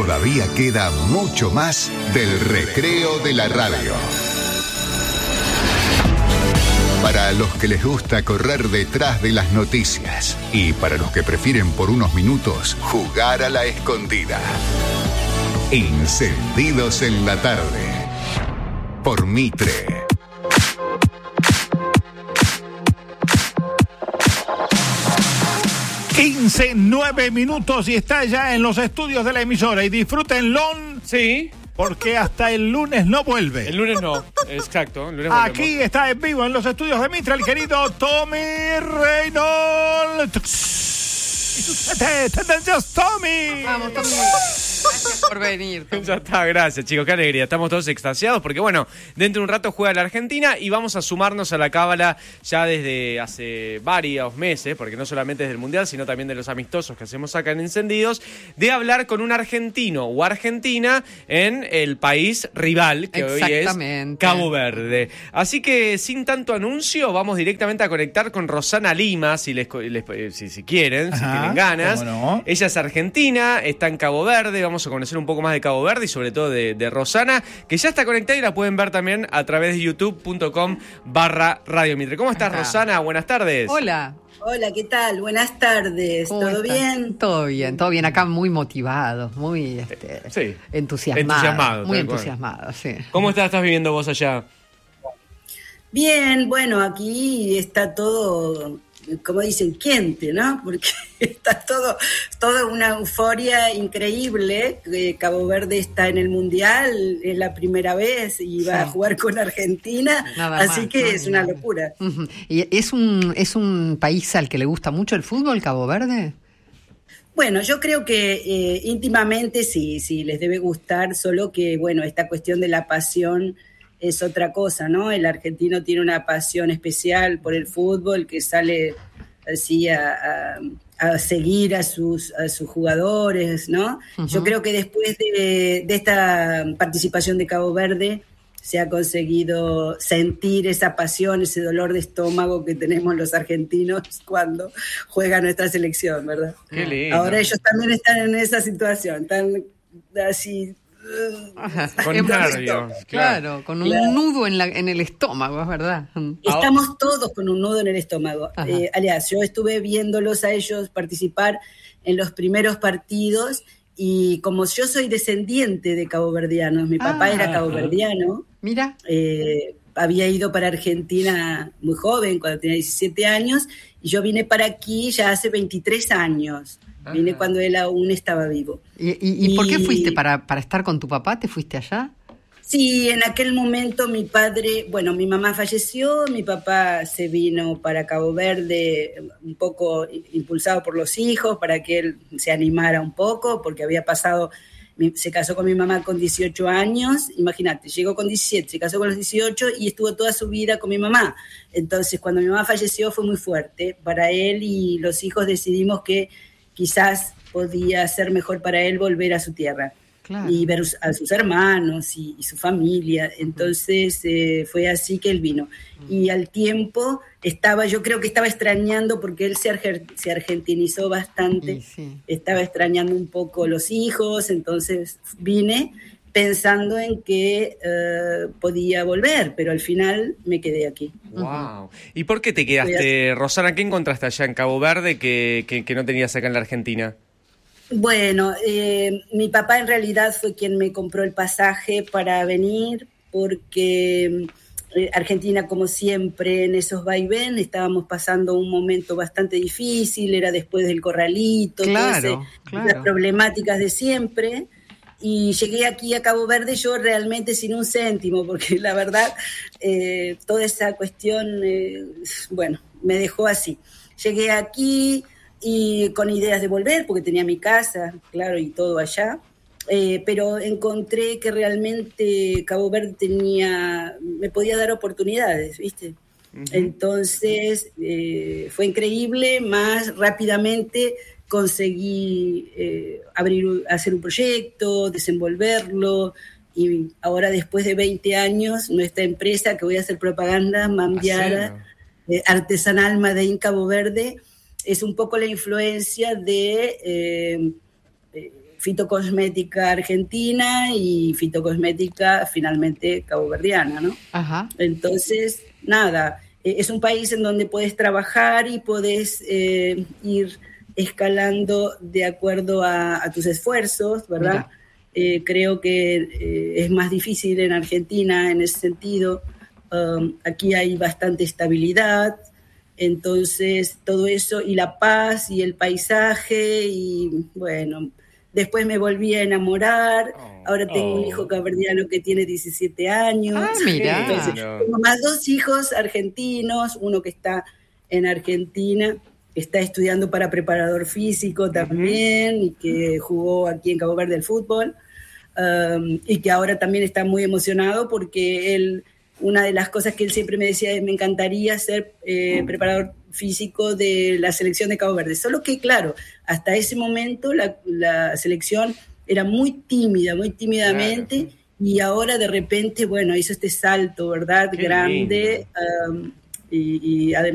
Todavía queda mucho más del Recreo de la Radio. Para los que les gusta correr detrás de las noticias y para los que prefieren por unos minutos jugar a la escondida. Encendidos en la tarde. Por Mitre. ...9 y está ya en los estudios de la emisora. Y disfrútenlo. Sí. Porque hasta el lunes no vuelve. El lunes no, exacto. El lunes Aquí volvemos. está en vivo en los estudios de Mitre el querido Tommy Reynolds. Tommy. Vamos, Tommy. Gracias por venir, Tommy. Ya está, gracias chicos, qué alegría. Estamos todos extasiados porque bueno, dentro de un rato juega la Argentina y vamos a sumarnos a la cábala ya desde hace varios meses, porque no solamente desde el Mundial, sino también de los amistosos que hacemos acá en Encendidos, de hablar con un argentino o argentina en el país rival, que hoy es Cabo Verde. Así que sin tanto anuncio, vamos directamente a conectar con Rosana Lima, si quieren, si tienen ganas. No. Ella es argentina, está en Cabo Verde, vamos a conocer un poco más de Cabo Verde y sobre todo de Rosana, que ya está conectada y la pueden ver también a través de youtube.com/Radio Mitre. ¿Cómo estás, Rosana? Buenas tardes. Hola. Hola, ¿qué tal? Buenas tardes. ¿Todo bien? Todo bien. Acá muy motivado, muy sí. entusiasmado. Muy entusiasmado, sí. ¿Cómo estás viviendo vos allá? Bien, bueno, aquí está todo, como dicen, quente, ¿no? Porque está toda una euforia increíble. Cabo Verde está en el Mundial, es la primera vez y va a jugar con Argentina, así que es una locura. Uh-huh. ¿Y es un país al que le gusta mucho el fútbol, Cabo Verde? Bueno, yo creo que íntimamente sí les debe gustar, solo que, bueno, esta cuestión de la pasión es otra cosa, ¿no? El argentino tiene una pasión especial por el fútbol que sale así a seguir a sus jugadores, ¿no? Uh-huh. Yo creo que después de esta participación de Cabo Verde se ha conseguido sentir esa pasión, ese dolor de estómago que tenemos los argentinos cuando juega nuestra selección, ¿verdad? Qué lindo. Ahora ellos también están en esa situación, están así... Con nervios, claro, con un nudo en el estómago, es verdad. Estamos todos con un nudo en el estómago. Aliás, yo estuve viéndolos a ellos participar en los primeros partidos y como yo soy descendiente de caboverdianos, mi papá era caboverdiano. Mira. Había ido para Argentina muy joven, cuando tenía 17 años, y yo vine para aquí ya hace 23 años. Vine cuando él aún estaba vivo. ¿Y por qué fuiste? ¿Para estar con tu papá? ¿Te fuiste allá? Sí, en aquel momento mi mamá falleció, mi papá se vino para Cabo Verde un poco impulsado por los hijos, para que él se animara un poco, porque se casó con mi mamá con 18 años, imagínate, llegó con 17, se casó con los 18 y estuvo toda su vida con mi mamá. Entonces, cuando mi mamá falleció fue muy fuerte para él y los hijos decidimos que quizás podía ser mejor para él volver a su tierra. Claro. Y ver a sus hermanos y su familia. Entonces fue así que él vino. Y al tiempo yo creo que estaba extrañando, porque él se argentinizó bastante, estaba extrañando un poco los hijos, entonces vine pensando en que podía volver, pero al final me quedé aquí. Wow. ¿Y por qué te quedaste, Rosana? ¿Qué encontraste allá en Cabo Verde que no tenías acá en la Argentina? Bueno, mi papá en realidad fue quien me compró el pasaje para venir, porque Argentina, como siempre, en esos vaivén, estábamos pasando un momento bastante difícil, era después del corralito, las problemáticas de siempre, y llegué aquí a Cabo Verde yo realmente sin un céntimo, porque la verdad, toda esa cuestión, me dejó así. Llegué aquí y con ideas de volver, porque tenía mi casa, claro, y todo allá, pero encontré que realmente Cabo Verde me podía dar oportunidades, ¿viste? Uh-huh. Entonces, fue increíble, más rápidamente conseguí hacer un proyecto, desenvolverlo, y ahora después de 20 años, nuestra empresa, que voy a hacer propaganda, Mambiara, artesanal Made in Cabo Verde, es un poco la influencia de fitocosmética argentina y fitocosmética finalmente caboverdiana, ¿no? Ajá. Entonces, nada, es un país en donde puedes trabajar y puedes ir escalando de acuerdo a tus esfuerzos, ¿verdad? Creo que es más difícil en Argentina en ese sentido. Aquí hay bastante estabilidad, entonces todo eso, y la paz y el paisaje, y bueno, después me volví a enamorar. Ahora tengo un hijo caboverdiano que tiene 17 años. Ah, mira. Entonces, tengo más 2 hijos argentinos, uno que está en Argentina, que está estudiando para preparador físico también, y que jugó aquí en Cabo Verde el fútbol, y que ahora también está muy emocionado porque él, una de las cosas que él siempre me decía es: me encantaría ser preparador físico de la selección de Cabo Verde. Solo que, claro, hasta ese momento la selección era muy tímida, muy tímidamente, y ahora de repente, bueno, hizo este salto, ¿verdad? Qué grande, y además